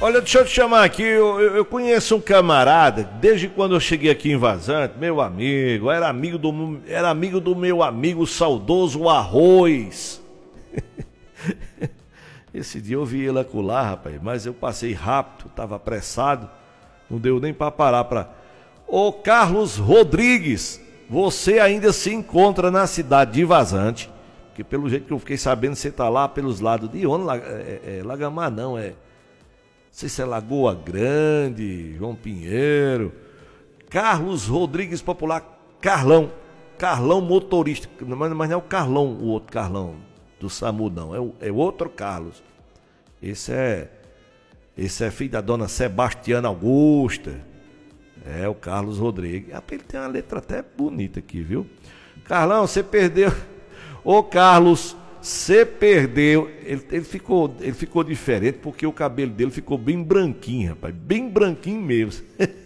Olha, deixa eu te chamar aqui, eu conheço um camarada, desde quando eu cheguei aqui em Vazante, meu amigo, era amigo do meu amigo saudoso Arroz. Esse dia eu vi ele acolá, rapaz, mas eu passei rápido, tava apressado, não deu nem para parar para... Ô Carlos Rodrigues, você ainda se encontra na cidade de Vazante, que pelo jeito que eu fiquei sabendo, você tá lá pelos lados de onde? Lagamar não, não sei se é Lagoa Grande, João Pinheiro. Carlos Rodrigues Popular, Carlão motorista, mas não é o Carlão, o outro Carlão do SAMU não, é o outro Carlos. Esse é filho da dona Sebastiana Augusta, é o Carlos Rodrigues. Ele tem uma letra até bonita aqui, viu? Carlão, você perdeu, ô Carlos, você perdeu, ele ficou diferente porque o cabelo dele ficou bem branquinho, rapaz, bem branquinho mesmo.